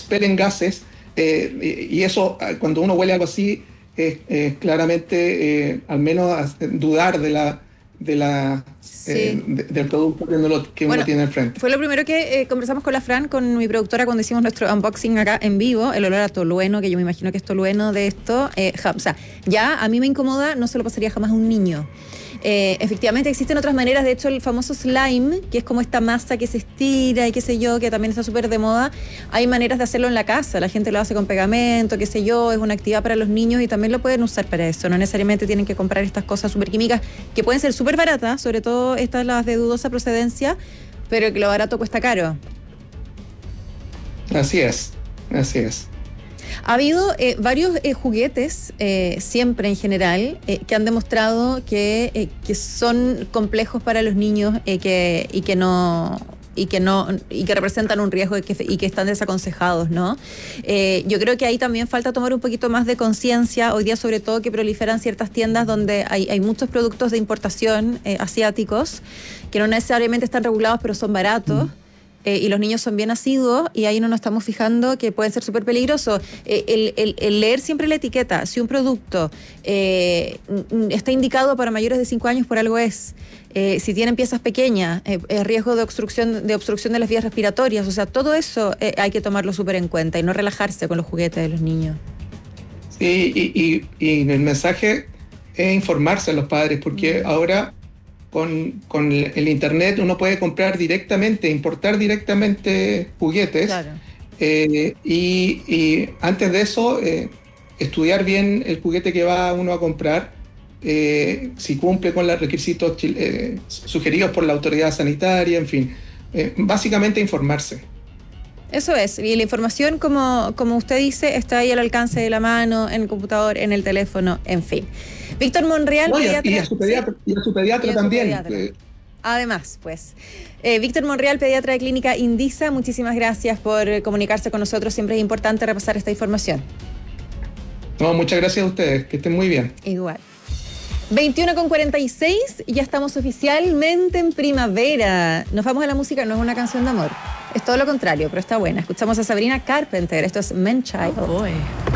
expelen gases, y eso, cuando uno huele algo así, es claramente, al menos dudar Sí. del producto que uno Bueno, tiene al frente. fue lo primero que conversamos con la Fran, con mi productora, cuando hicimos nuestro unboxing acá en vivo. El olor a tolueno, que yo me imagino que es tolueno de esto. O sea, ya a mí me incomoda, no se lo pasaría jamás a un niño. Efectivamente existen otras maneras, de hecho el famoso slime, que es como esta masa que se estira y qué sé yo, que también está súper de moda. Hay maneras de hacerlo en la casa, la gente lo hace con pegamento, qué sé yo, es una actividad para los niños y también lo pueden usar para eso. No necesariamente tienen que comprar estas cosas súper químicas, que pueden ser súper baratas, sobre todo estas las de dudosa procedencia, pero que lo barato cuesta caro. Así es, así es. Ha habido varios juguetes, siempre en general, que han demostrado que son complejos para los niños, y que no y que representan un riesgo y que están desaconsejados, ¿no? Yo creo que ahí también falta tomar un poquito más de conciencia, hoy día sobre todo que proliferan ciertas tiendas donde hay muchos productos de importación asiáticos que no necesariamente están regulados, pero son baratos. Y los niños son bien asiduos y ahí no nos estamos fijando que pueden ser súper peligrosos. El leer siempre la etiqueta, si un producto está indicado para mayores de 5 años, por algo es. Si tienen piezas pequeñas, riesgo de obstrucción de las vías respiratorias, o sea, todo eso hay que tomarlo súper en cuenta y no relajarse con los juguetes de los niños. Y el mensaje es informarse a los padres, porque ahora con el internet uno puede comprar directamente, importar directamente juguetes. Claro. Y antes de eso, estudiar bien el juguete que va uno a comprar, si cumple con los requisitos sugeridos por la autoridad sanitaria, en fin, básicamente informarse. Eso es, y la información, como usted dice, está ahí al alcance de la mano, en el computador, en el teléfono, en fin. Víctor Monreal, no, pediatra. Y a su pediatra también. Además, pues. Víctor Monreal, pediatra de Clínica Indisa, muchísimas gracias por comunicarse con nosotros. Siempre es importante repasar esta información. No, muchas gracias a ustedes, que estén muy bien. Igual. 21:46, ya estamos oficialmente en primavera. Nos vamos a la música, no es una canción de amor. Es todo lo contrario, pero está buena. Escuchamos a Sabrina Carpenter, esto es Man Child. Oh boy.